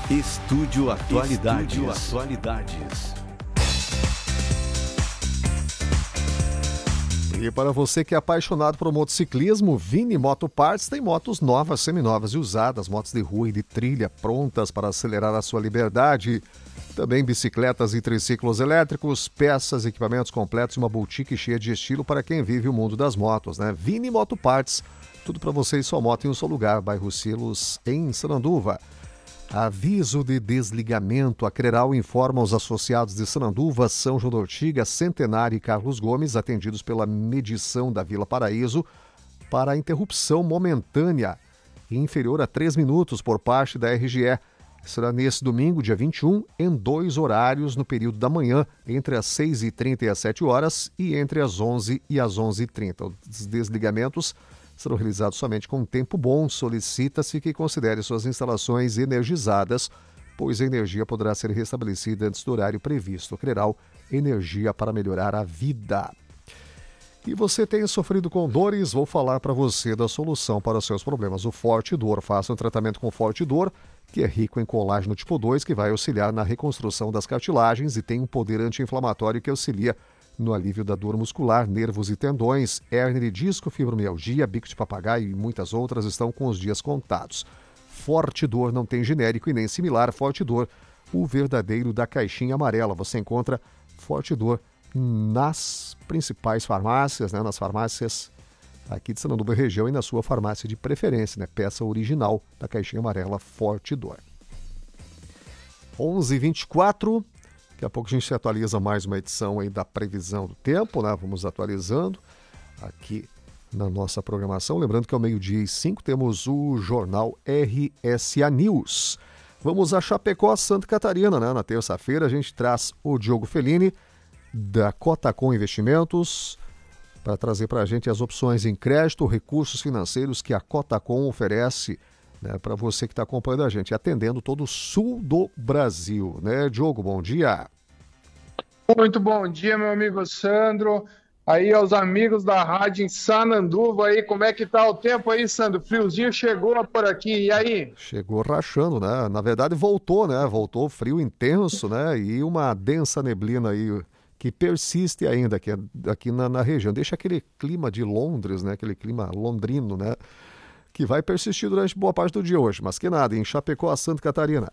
Estúdio Atualidades. E para você que é apaixonado por motociclismo, Vini Moto Parts tem motos novas, seminovas e usadas, motos de rua e de trilha prontas para acelerar a sua liberdade. Também bicicletas e triciclos elétricos, peças, equipamentos completos e uma boutique cheia de estilo para quem vive o mundo das motos, né? Vini Moto Parts, tudo para você e sua moto em um só lugar, bairro Silos, em Sananduva. Aviso de desligamento. A Creral informa os associados de Sananduva, São João da Ortiga, Centenário e Carlos Gomes, atendidos pela medição da Vila Paraíso, para a interrupção momentânea inferior a 3 minutos por parte da RGE. Será nesse domingo, dia 21, em 2 horários, no período da manhã, entre as 6h30 e as 7 horas e entre as 11 e as 11h30. Os desligamentos serão realizados somente com tempo bom. Solicita-se que considere suas instalações energizadas, pois a energia poderá ser restabelecida antes do horário previsto. Creral, energia para melhorar a vida. E você tem sofrido com dores? Vou falar para você da solução para os seus problemas. O Forte Dor. Faça um tratamento com Forte Dor, que é rico em colágeno tipo 2, que vai auxiliar na reconstrução das cartilagens e tem um poder anti-inflamatório que auxilia no alívio da dor muscular, nervos e tendões, hérnia de disco, fibromialgia, bico de papagaio e muitas outras estão com os dias contados. Forte Dor não tem genérico e nem similar. Forte Dor, o verdadeiro da caixinha amarela. Você encontra Forte Dor nas principais farmácias, né, nas farmácias aqui de Sananduva região e na sua farmácia de preferência, né? Peça original da caixinha amarela Forte Dor. 11h24. Daqui a pouco a gente atualiza mais uma edição aí da previsão do tempo, né? Vamos atualizando aqui na nossa programação. Lembrando que ao 12h05 temos o jornal RSA News. Vamos a Chapecó, Santa Catarina, né? Na terça-feira a gente traz o Diogo Fellini da Cotacom Investimentos para trazer para a gente as opções em crédito, recursos financeiros que a Cotacom oferece, né, para você que está acompanhando a gente, atendendo todo o sul do Brasil, né, Diogo? Bom dia. Muito bom dia, meu amigo Sandro. Aí aos amigos da rádio em Sananduva aí, como é que tá o tempo aí, Sandro? Friozinho chegou por aqui, e aí? Chegou rachando, né? Na verdade voltou, né? Voltou frio intenso, né? E uma densa neblina aí que persiste ainda aqui na região. Deixa aquele clima de Londres, né? Aquele clima londrino, né? Que vai persistir durante boa parte do dia hoje, mas que nada, em Chapecó, Santa Catarina.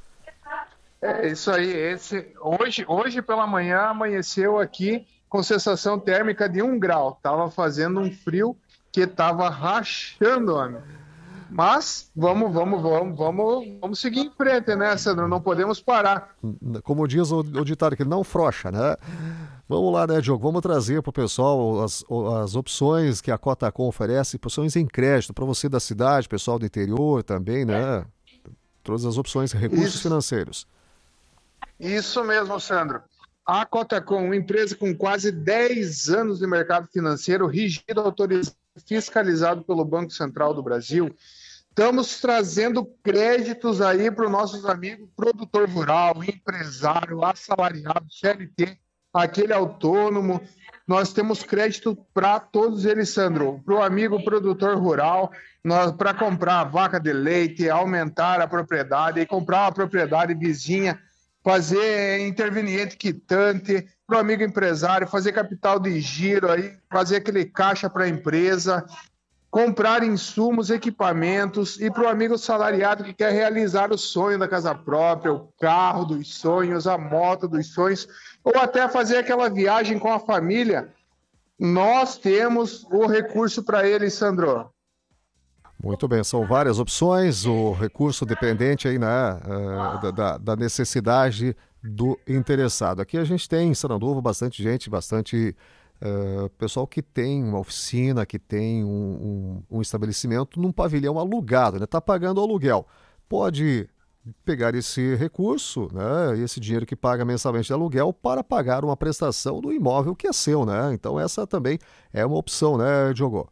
É isso aí, hoje pela manhã amanheceu aqui com sensação térmica de 1 grau, tava fazendo um frio que tava rachando, homem. Mas vamos seguir em frente, né, Sandro? Não podemos parar. Como diz o ditado, que ele não frouxa, né? Vamos lá, né, Diogo? Vamos trazer para o pessoal as opções que a Cotacom oferece, opções em crédito para você da cidade, pessoal do interior também, né? Todas as opções, recursos financeiros. Isso mesmo, Sandro. A Cotacom, uma empresa com quase 10 anos de mercado financeiro, rígido, autorizado, fiscalizado pelo Banco Central do Brasil. Estamos trazendo créditos aí para os nossos amigos produtor rural, empresário, assalariado, CLT, aquele autônomo. Nós temos crédito para todos eles, Sandro. Para o amigo produtor rural, para comprar vaca de leite, aumentar a propriedade, comprar uma propriedade vizinha, fazer interveniente quitante, para o amigo empresário, fazer capital de giro, aí, fazer aquele caixa para a empresa, comprar insumos, equipamentos, e para o amigo salariado que quer realizar o sonho da casa própria, o carro dos sonhos, a moto dos sonhos, ou até fazer aquela viagem com a família. Nós temos o recurso para ele, Sandro. Muito bem, são várias opções, o recurso dependente aí, né, da necessidade do interessado. Aqui a gente tem em Sananduva bastante gente, bastante pessoal que tem uma oficina, que tem um estabelecimento num pavilhão alugado, né, está pagando aluguel. Pode pegar esse recurso, né, esse dinheiro que paga mensalmente de aluguel para pagar uma prestação do imóvel que é seu, né? Então essa também é uma opção, né, Diogo?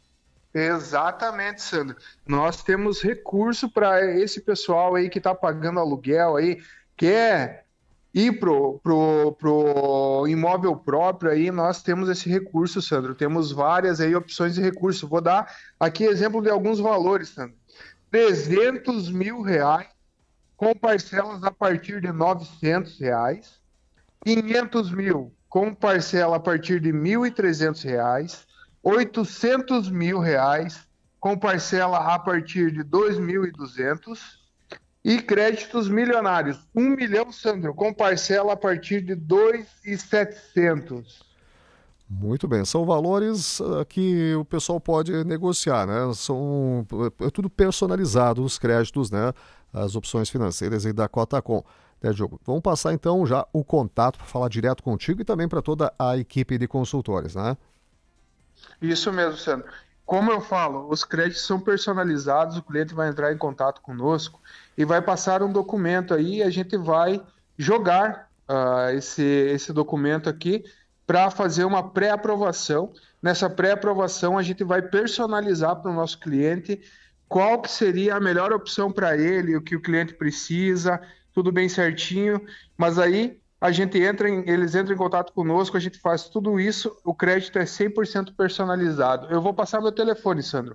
Exatamente, Sandro. Nós temos recurso para esse pessoal aí que está pagando aluguel aí, quer ir pro imóvel próprio aí, nós temos esse recurso, Sandro. Temos várias aí opções de recurso. Vou dar aqui exemplo de alguns valores, Sandro. R$300 mil com parcelas a partir de R$ 900, 500 mil com parcela a partir de R$ 1.300, 800 mil reais com parcela a partir de R$ 2.200 e créditos milionários, 1 milhão, Sandro, com parcela a partir de R$ 2.700. Muito bem, são valores que o pessoal pode negociar, né? É tudo personalizado, os créditos, né? As opções financeiras aí da Cotacom, né, Diogo? Vamos passar então já o contato para falar direto contigo e também para toda a equipe de consultores, né? Isso mesmo, Sandro. Como eu falo, os créditos são personalizados, o cliente vai entrar em contato conosco e vai passar um documento aí e a gente vai jogar esse documento aqui para fazer uma pré-aprovação. Nessa pré-aprovação, a gente vai personalizar para o nosso cliente qual que seria a melhor opção para ele, o que o cliente precisa, tudo bem certinho. Mas aí eles entram em contato conosco, a gente faz tudo isso, o crédito é 100% personalizado. Eu vou passar meu telefone, Sandro.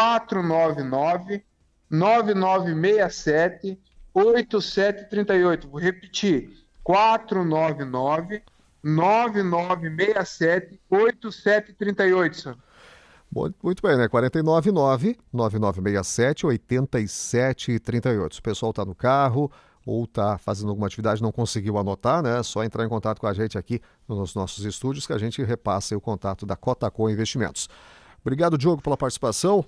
499-9967-8738. Vou repetir. 499-9967-8738, Sandro. Muito bem, né? 499-9967-8738. Se o pessoal está no carro ou está fazendo alguma atividade, não conseguiu anotar, né? É só entrar em contato com a gente aqui nos nossos estúdios que a gente repassa o contato da Cotacom Investimentos. Obrigado, Diogo, pela participação.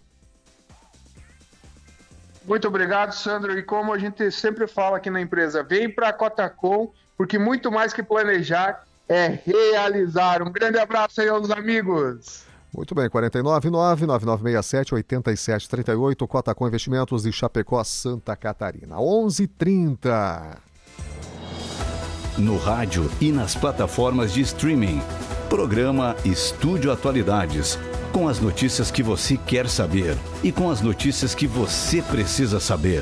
Muito obrigado, Sandro. E como a gente sempre fala aqui na empresa, vem para a Cotacom, porque muito mais que planejar é realizar. Um grande abraço aí aos amigos. Muito bem, 499-9967-8738, Cotacom Investimentos de Chapecó, Santa Catarina, 11h30. No rádio e nas plataformas de streaming, programa Estúdio Atualidades, com as notícias que você quer saber e com as notícias que você precisa saber.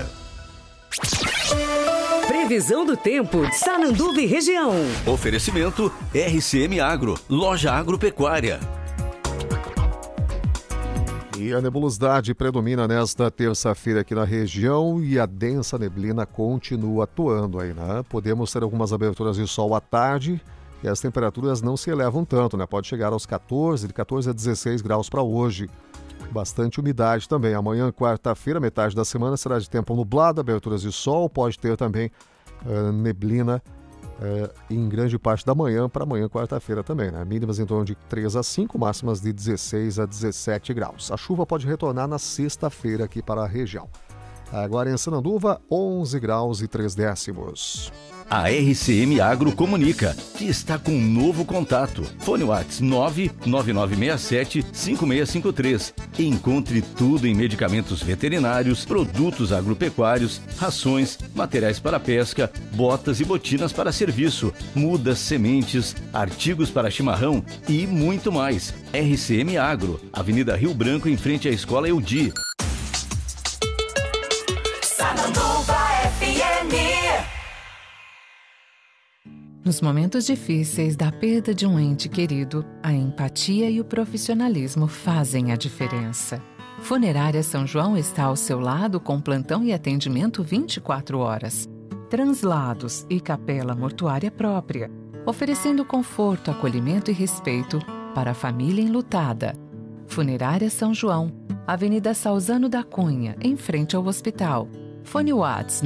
Previsão do tempo, Sananduva e região. Oferecimento RCM Agro, loja agropecuária. E a nebulosidade predomina nesta terça-feira aqui na região e a densa neblina continua atuando aí, né? Podemos ter algumas aberturas de sol à tarde e as temperaturas não se elevam tanto, né? Pode chegar aos 14 a 16 graus para hoje. Bastante umidade também. Amanhã, quarta-feira, metade da semana, será de tempo nublado, aberturas de sol, pode ter também neblina em grande parte da manhã para amanhã, quarta-feira também, né? Mínimas em torno de 3 a 5, máximas de 16 a 17 graus. A chuva pode retornar na sexta-feira aqui para a região. Agora em Sananduva, 11 graus e 3 décimos. A RCM Agro comunica que está com um novo contato. Fone WhatsApp 99967-5653. Encontre tudo em medicamentos veterinários, produtos agropecuários, rações, materiais para pesca, botas e botinas para serviço, mudas, sementes, artigos para chimarrão e muito mais. RCM Agro, Avenida Rio Branco, em frente à Escola Eudi. Sananduva FM. Nos momentos difíceis da perda de um ente querido, a empatia e o profissionalismo fazem a diferença. Funerária São João está ao seu lado com plantão e atendimento 24 horas. Translados e capela mortuária própria, oferecendo conforto, acolhimento e respeito para a família enlutada. Funerária São João, Avenida Salzano da Cunha, em frente ao hospital. Fone Whats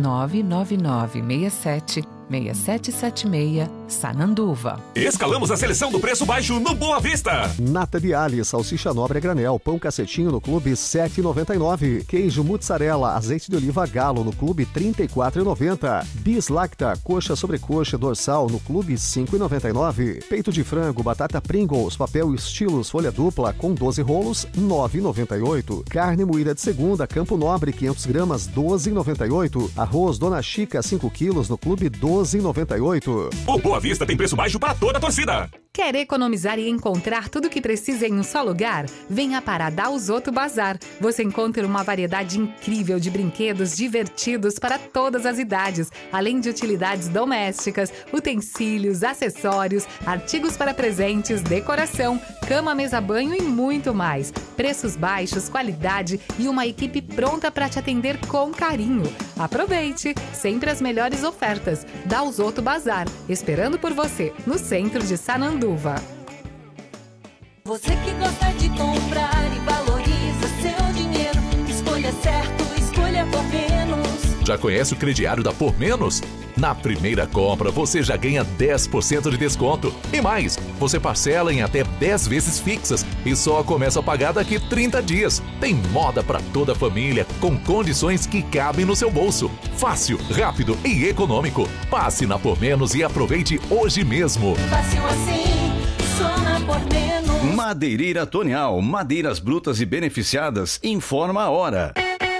99967-6776, Sananduva. Escalamos a seleção do preço baixo no Boa Vista. Nata de alho, salsicha nobre a granel, pão cacetinho no Clube 7,99. Queijo mussarela, azeite de oliva galo no Clube 34,90. Bis lacta, coxa sobrecoxa dorsal no Clube 5,99. Peito de frango, batata Pringles, papel estilos folha dupla com 12 rolos, 9,98. Carne moída de segunda, Campo Nobre 500 gramas, 12,98. Arroz Dona Chica 5 quilos no Clube 12,98. O Boa Vista tem preço baixo para toda a torcida. Quer economizar e encontrar tudo o que precisa em um só lugar? Venha para a Dalzotto Bazar. Você encontra uma variedade incrível de brinquedos divertidos para todas as idades, além de utilidades domésticas, utensílios, acessórios, artigos para presentes, decoração, cama, mesa, banho e muito mais. Preços baixos, qualidade e uma equipe pronta para te atender com carinho. Aproveite! Sempre as melhores ofertas. Dalzotto Bazar, esperando por você, no centro de Sananduva. Você que gosta de comprar e valoriza seu dinheiro, escolha certo, escolha por menos. Já conhece o crediário da Por Menos? Na primeira compra, você já ganha 10% de desconto. E mais, você parcela em até 10 vezes fixas e só começa a pagar daqui 30 dias. Tem moda para toda a família, com condições que cabem no seu bolso. Fácil, rápido e econômico. Passe na Por Menos e aproveite hoje mesmo. Fácil assim, só na Por Menos. Madeireira Tonial, madeiras brutas e beneficiadas. Informa a hora.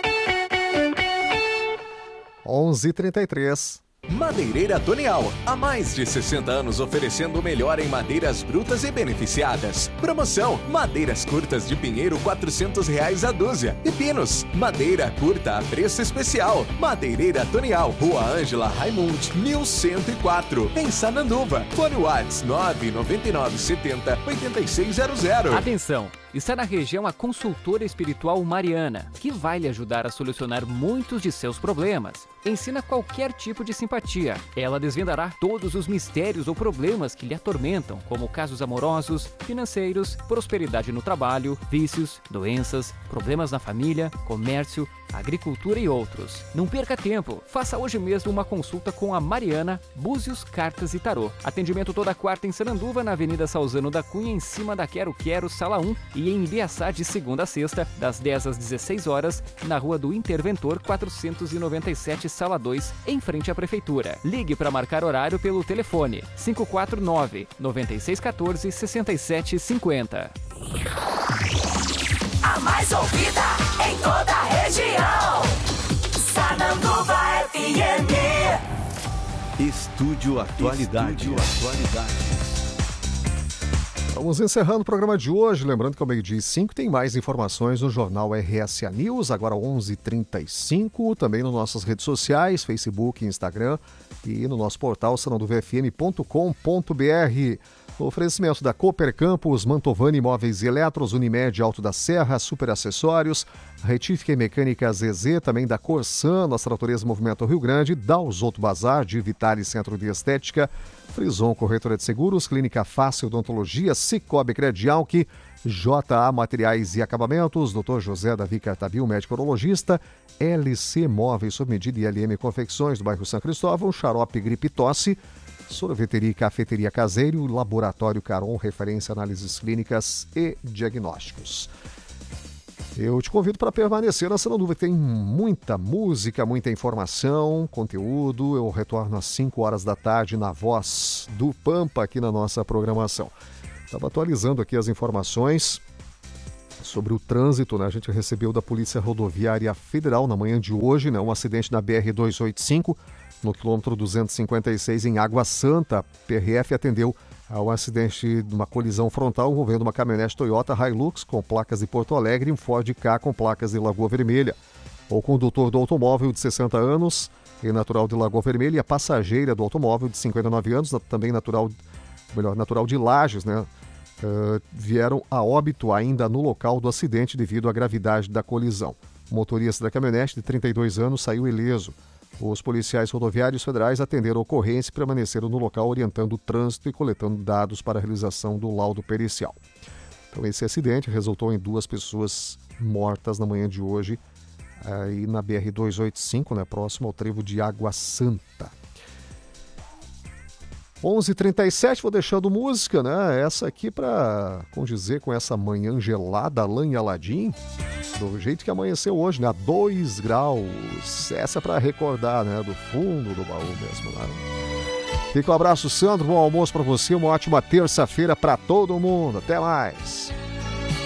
11h33. Madeireira Tonial, há mais de 60 anos oferecendo o melhor em madeiras brutas e beneficiadas. Promoção: madeiras curtas de pinheiro R$400 a dúzia e pinos, madeira curta a preço especial. Madeireira Tonial, Rua Ângela Raimund, 1104, em Sananduva. Fone Whats 999 70 8600. Atenção! Está na região a consultora espiritual Mariana, que vai lhe ajudar a solucionar muitos de seus problemas. Ensina qualquer tipo de simpatia. Ela desvendará todos os mistérios ou problemas que lhe atormentam, como casos amorosos, financeiros, prosperidade no trabalho, vícios, doenças, problemas na família, comércio, agricultura e outros. Não perca tempo. Faça hoje mesmo uma consulta com a Mariana, Búzios, Cartas e Tarô. Atendimento toda quarta em Sananduva, na Avenida Salzano da Cunha, em cima da Quero Quero, Sala 1, e em Ibiaçá de segunda a sexta, das 10 às 16 horas, na Rua do Interventor 497, Sala 2, em frente à Prefeitura. Ligue para marcar horário pelo telefone 549-9614-6750. A mais ouvida em toda a região. Sananduva FM. Estúdio Atualidade. Vamos encerrando o programa de hoje. Lembrando que ao 12h05 tem mais informações no jornal RSA News, agora 11h35. Também nas nossas redes sociais, Facebook e Instagram. E no nosso portal sananduvafm.com.br. O oferecimento da Cooper Campus, Mantovani Imóveis e Eletros, Unimed Alto da Serra, Super Acessórios, Retífica e Mecânica ZZ, também da Corsan, Nossa Natureza Movimento Rio Grande, Dalzotto Bazar, de Vitale Centro de Estética, Frison Corretora de Seguros, Clínica Fácil Odontologia, Cicobi Credialc, JA Materiais e Acabamentos, Dr. José Davi Cartabil, médico urologista, LC Móveis sob medida e LM Confecções, do bairro São Cristóvão, Xarope Gripe Tosse, Sorveteria e Cafeteria Caseiro, Laboratório Caron, referência análises clínicas e diagnósticos. Eu te convido para permanecer na Sananduva, tem muita música, muita informação, conteúdo. Eu retorno às 5 horas da tarde na Voz do Pampa aqui na nossa programação. Estava atualizando aqui as informações sobre o trânsito, né? A gente recebeu da Polícia Rodoviária Federal na manhã de hoje, né? Um acidente na BR-285, no quilômetro 256, em Água Santa. A PRF atendeu ao acidente de uma colisão frontal envolvendo uma caminhonete Toyota Hilux com placas de Porto Alegre e um Ford Ka com placas de Lagoa Vermelha. O condutor do automóvel, de 60 anos, e natural de Lagoa Vermelha, e a passageira do automóvel, de 59 anos, também natural de Lages, né? Vieram a óbito ainda no local do acidente devido à gravidade da colisão. O motorista da caminhonete, de 32 anos, saiu ileso. Os policiais rodoviários federais atenderam a ocorrência e permaneceram no local orientando o trânsito e coletando dados para a realização do laudo pericial. Então esse acidente resultou em 2 pessoas mortas na manhã de hoje, aí na BR-285, né, próximo ao trevo de Água Santa. 11h37, vou deixando música, né? Essa aqui para condizer com essa manhã gelada, Alain e Aladim, do jeito que amanheceu hoje, né? A 2 graus. Essa é para recordar, né? Do fundo do baú mesmo, né? Fica um abraço, Sandro. Bom almoço para você. Uma ótima terça-feira para todo mundo. Até mais.